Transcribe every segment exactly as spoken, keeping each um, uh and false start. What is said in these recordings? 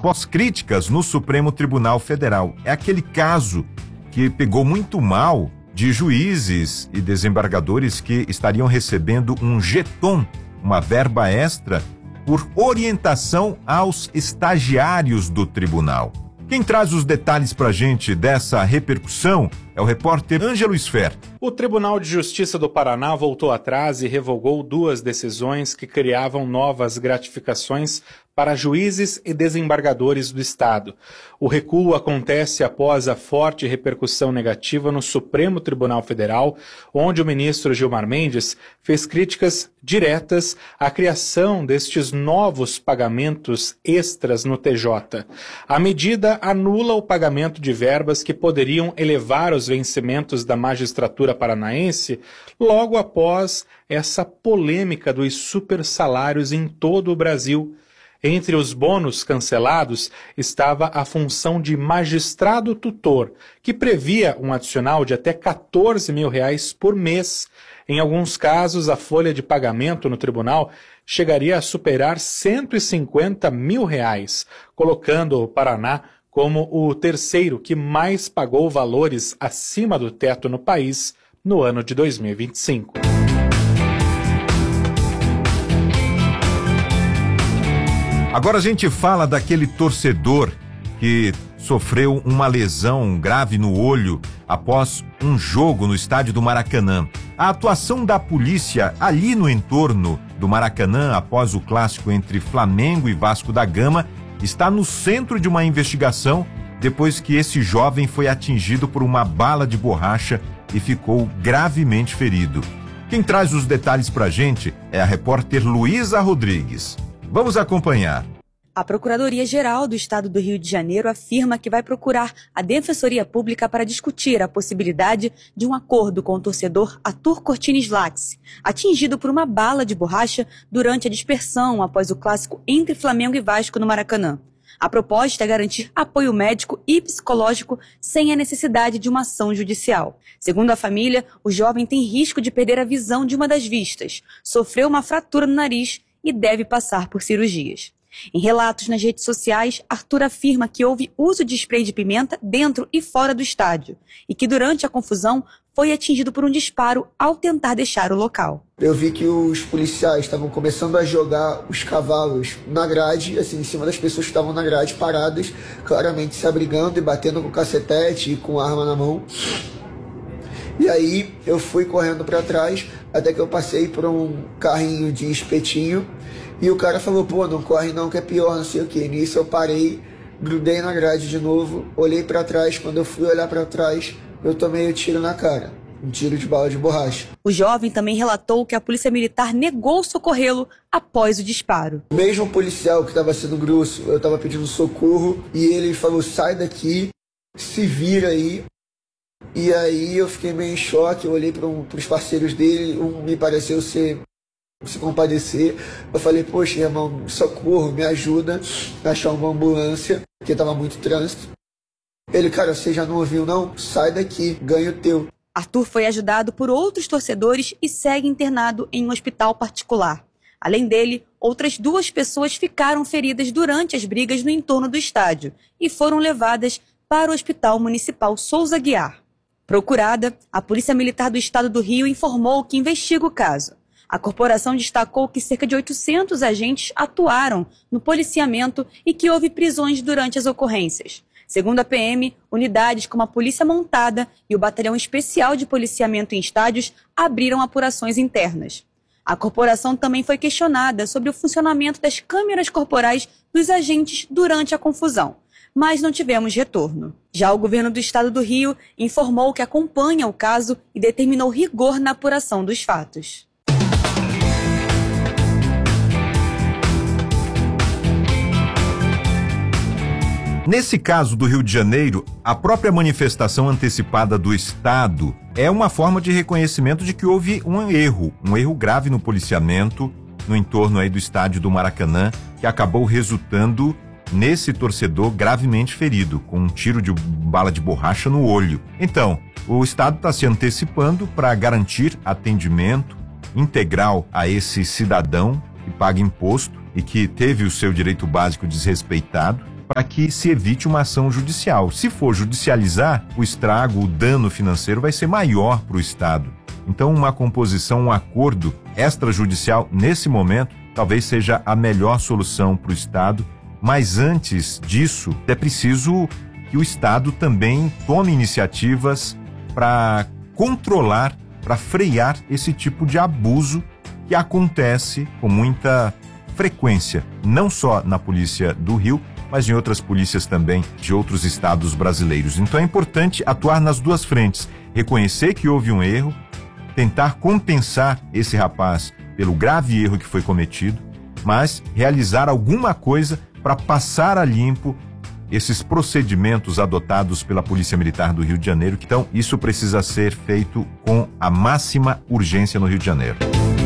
após críticas no Supremo Tribunal Federal. É aquele caso que pegou muito mal de juízes e desembargadores que estariam recebendo um jeton, uma verba extra, por orientação aos estagiários do tribunal. Quem traz os detalhes pra gente dessa repercussão é o repórter Ângelo Sfer. O Tribunal de Justiça do Paraná voltou atrás e revogou duas decisões que criavam novas gratificações para juízes e desembargadores do Estado. O recuo acontece após a forte repercussão negativa no Supremo Tribunal Federal, onde o ministro Gilmar Mendes fez críticas diretas à criação destes novos pagamentos extras no T J. A medida anula o pagamento de verbas que poderiam elevar os vencimentos da magistratura paranaense logo após essa polêmica dos supersalários em todo o Brasil. Entre os bônus cancelados estava a função de magistrado tutor, que previa um adicional de até quatorze mil reais por mês. Em alguns casos, a folha de pagamento no tribunal chegaria a superar cento e cinquenta mil reais, colocando o Paraná como o terceiro que mais pagou valores acima do teto no país no ano de dois mil e vinte e cinco. Agora a gente fala daquele torcedor que sofreu uma lesão grave no olho após um jogo no estádio do Maracanã. A atuação da polícia ali no entorno do Maracanã após o clássico entre Flamengo e Vasco da Gama está no centro de uma investigação depois que esse jovem foi atingido por uma bala de borracha e ficou gravemente ferido. Quem traz os detalhes pra gente é a repórter Luísa Rodrigues. Vamos acompanhar. A Procuradoria-Geral do Estado do Rio de Janeiro afirma que vai procurar a Defensoria Pública para discutir a possibilidade de um acordo com o torcedor Arthur Cortines Lax, atingido por uma bala de borracha durante a dispersão após o clássico entre Flamengo e Vasco no Maracanã. A proposta é garantir apoio médico e psicológico sem a necessidade de uma ação judicial. Segundo a família, o jovem tem risco de perder a visão de uma das vistas, sofreu uma fratura no nariz e deve passar por cirurgias. Em relatos nas redes sociais, Arthur afirma que houve uso de spray de pimenta dentro e fora do estádio e que durante a confusão foi atingido por um disparo ao tentar deixar o local. Eu vi que os policiais estavam começando a jogar os cavalos na grade, assim, em cima das pessoas que estavam na grade paradas, claramente se abrigando e batendo com cacetete e com arma na mão. E aí eu fui correndo para trás até que eu passei por um carrinho de espetinho e o cara falou, pô, não corre não que é pior, não sei o que. Nisso eu parei, grudei na grade de novo, olhei para trás, quando eu fui olhar para trás, eu tomei um tiro na cara, um tiro de bala de borracha. O jovem também relatou que a polícia militar negou socorrê-lo após o disparo. O mesmo policial que estava sendo grosso, eu estava pedindo socorro e ele falou, sai daqui, se vira aí. E aí eu fiquei meio em choque, eu olhei para um, os parceiros dele, um me pareceu ser, se compadecer. Eu falei, poxa, irmão, socorro, me ajuda a achar uma ambulância, porque estava muito trânsito. Ele, cara, você já não ouviu não? Sai daqui, ganha o teu. Arthur foi ajudado por outros torcedores e segue internado em um hospital particular. Além dele, outras duas pessoas ficaram feridas durante as brigas no entorno do estádio e foram levadas para o Hospital Municipal Souza Guiar. Procurada, a Polícia Militar do Estado do Rio informou que investiga o caso. A corporação destacou que cerca de oitocentos agentes atuaram no policiamento e que houve prisões durante as ocorrências. Segundo a P M, unidades como a Polícia Montada e o Batalhão Especial de Policiamento em Estádios abriram apurações internas. A corporação também foi questionada sobre o funcionamento das câmeras corporais dos agentes durante a confusão, mas não tivemos retorno. Já o governo do Estado do Rio informou que acompanha o caso e determinou rigor na apuração dos fatos. Nesse caso do Rio de Janeiro, a própria manifestação antecipada do Estado é uma forma de reconhecimento de que houve um erro, um erro grave no policiamento no entorno aí do estádio do Maracanã, que acabou resultando nesse torcedor gravemente ferido, com um tiro de bala de borracha no olho. Então, o Estado está se antecipando para garantir atendimento integral a esse cidadão que paga imposto e que teve o seu direito básico desrespeitado. para que se evite uma ação judicial. Se for judicializar, o estrago, o dano financeiro vai ser maior para o Estado. Então, uma composição, um acordo extrajudicial, nesse momento, talvez seja a melhor solução para o Estado. Mas antes disso, é preciso que o Estado também tome iniciativas para controlar, para frear esse tipo de abuso que acontece com muita frequência, não só na Polícia do Rio, mas em outras polícias também de outros estados brasileiros. Então é importante atuar nas duas frentes, reconhecer que houve um erro, tentar compensar esse rapaz pelo grave erro que foi cometido, mas realizar alguma coisa para passar a limpo esses procedimentos adotados pela Polícia Militar do Rio de Janeiro. Então, isso precisa ser feito com a máxima urgência no Rio de Janeiro.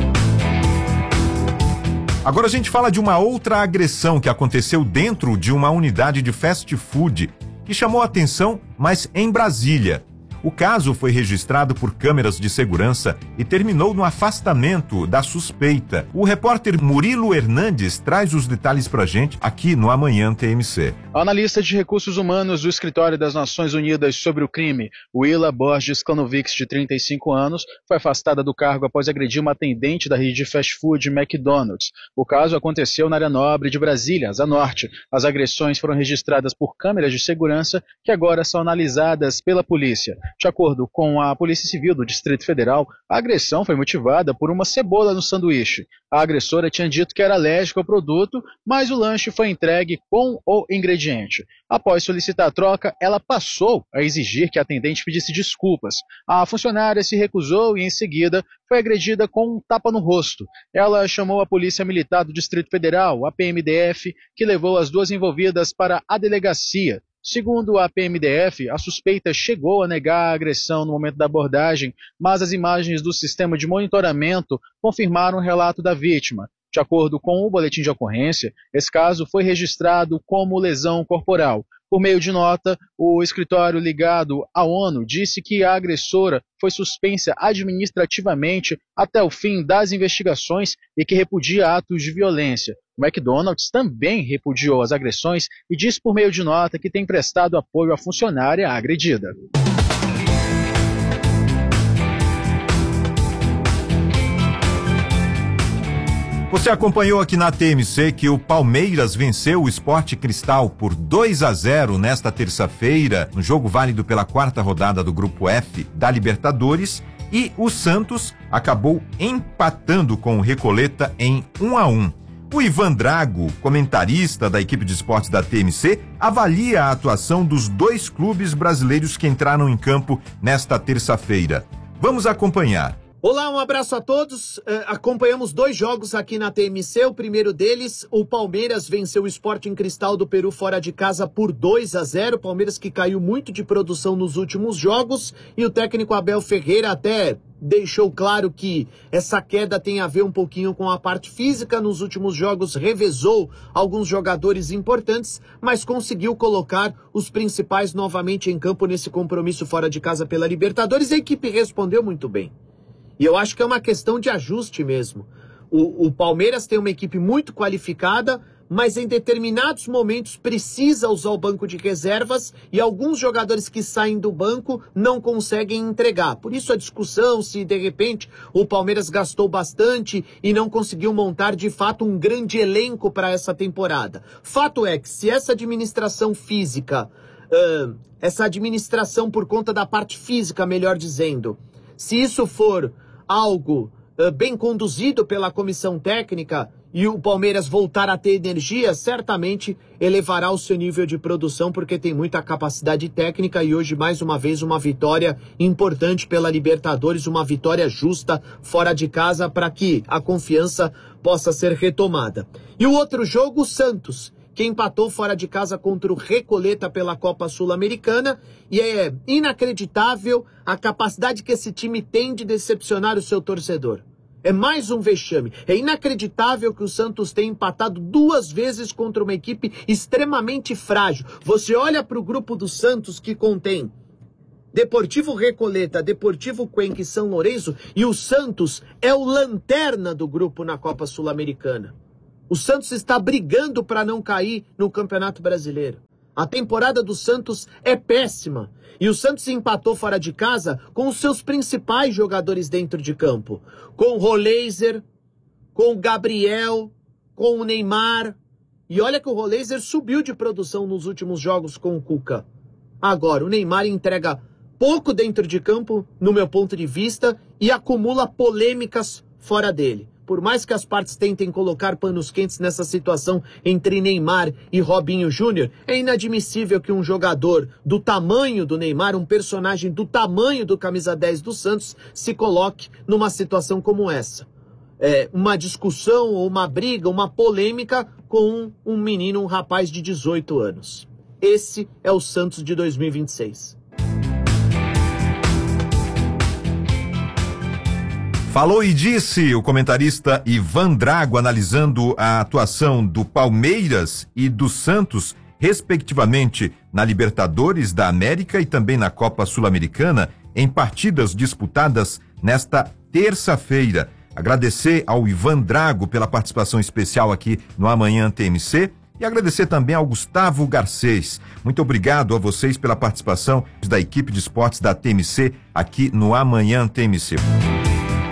Agora a gente fala de uma outra agressão que aconteceu dentro de uma unidade de fast food que chamou a atenção, mas em Brasília. O caso foi registrado por câmeras de segurança e terminou no afastamento da suspeita. O repórter Murilo Hernandes traz os detalhes pra gente aqui no Amanhã T M C. A analista de recursos humanos do Escritório das Nações Unidas sobre o Crime, Willa Borges Klanovics, de trinta e cinco anos, foi afastada do cargo após agredir uma atendente da rede de fast food McDonald's. O caso aconteceu na área nobre de Brasília, Asa Norte. As agressões foram registradas por câmeras de segurança que agora são analisadas pela polícia. De acordo com a Polícia Civil do Distrito Federal, a agressão foi motivada por uma cebola no sanduíche. A agressora tinha dito que era alérgica ao produto, mas o lanche foi entregue com o ingrediente. Após solicitar a troca, ela passou a exigir que a atendente pedisse desculpas. A funcionária se recusou e, em seguida, foi agredida com um tapa no rosto. Ela chamou a Polícia Militar do Distrito Federal, a P M D F, que levou as duas envolvidas para a delegacia. Segundo a P M D F, a suspeita chegou a negar a agressão no momento da abordagem, mas as imagens do sistema de monitoramento confirmaram o relato da vítima. De acordo com o boletim de ocorrência, esse caso foi registrado como lesão corporal. Por meio de nota, o escritório ligado à ONU disse que a agressora foi suspensa administrativamente até o fim das investigações e que repudia atos de violência. O McDonald's também repudiou as agressões e disse por meio de nota que tem prestado apoio à funcionária agredida. Você acompanhou aqui na T M C que o Palmeiras venceu o Sport Cristal por dois a zero nesta terça-feira, no jogo válido pela quarta rodada do Grupo F da Libertadores, e o Santos acabou empatando com o Recoleta em um a um. O Ivan Drago, comentarista da equipe de esportes da T M C, avalia a atuação dos dois clubes brasileiros que entraram em campo nesta terça-feira. Vamos acompanhar. Olá, um abraço a todos. Uh, acompanhamos dois jogos aqui na T M C. O primeiro deles, o Palmeiras venceu o Sporting Cristal do Peru fora de casa por dois a zero. Palmeiras que caiu muito de produção nos últimos jogos, e o técnico Abel Ferreira até deixou claro que essa queda tem a ver um pouquinho com a parte física. Nos últimos jogos revezou alguns jogadores importantes, mas conseguiu colocar os principais novamente em campo nesse compromisso fora de casa pela Libertadores. A equipe respondeu muito bem. E eu acho que é uma questão de ajuste mesmo. O, o Palmeiras tem uma equipe muito qualificada, mas em determinados momentos precisa usar o banco de reservas e alguns jogadores que saem do banco não conseguem entregar. Por isso a discussão se de repente o Palmeiras gastou bastante e não conseguiu montar de fato um grande elenco para essa temporada. Fato é que se essa administração física, uh, essa administração por conta da parte física, melhor dizendo, se isso for algo uh, bem conduzido pela comissão técnica e o Palmeiras voltar a ter energia, certamente elevará o seu nível de produção, porque tem muita capacidade técnica. E hoje, mais uma vez, uma vitória importante pela Libertadores, uma vitória justa fora de casa para que a confiança possa ser retomada. E o outro jogo, o Santos, que empatou fora de casa contra o Recoleta pela Copa Sul-Americana, e é inacreditável a capacidade que esse time tem de decepcionar o seu torcedor. É mais um vexame. É inacreditável que o Santos tenha empatado duas vezes contra uma equipe extremamente frágil. Você olha para o grupo do Santos, que contém Deportivo Recoleta, Deportivo Cuenca e São Lourenço, e o Santos é o lanterna do grupo na Copa Sul-Americana. O Santos está brigando para não cair no Campeonato Brasileiro. A temporada do Santos é péssima. E o Santos empatou fora de casa com os seus principais jogadores dentro de campo. Com o Roleiser, com o Gabriel, com o Neymar. E olha que o Roleiser subiu de produção nos últimos jogos com o Cuca. Agora, o Neymar entrega pouco dentro de campo, no meu ponto de vista, e acumula polêmicas fora dele. Por mais que as partes tentem colocar panos quentes nessa situação entre Neymar e Robinho Júnior, é inadmissível que um jogador do tamanho do Neymar, um personagem do tamanho do camisa dez do Santos, se coloque numa situação como essa. É, uma discussão, ou uma briga, uma polêmica com um menino, um rapaz de dezoito anos. Esse é o Santos de dois mil e vinte e seis. Falou e disse o comentarista Ivan Drago, analisando a atuação do Palmeiras e do Santos, respectivamente, na Libertadores da América e também na Copa Sul-Americana, em partidas disputadas nesta terça-feira. Agradecer ao Ivan Drago pela participação especial aqui no Amanhã T M C e agradecer também ao Gustavo Garcês. Muito obrigado a vocês pela participação da equipe de esportes da T M C aqui no Amanhã T M C.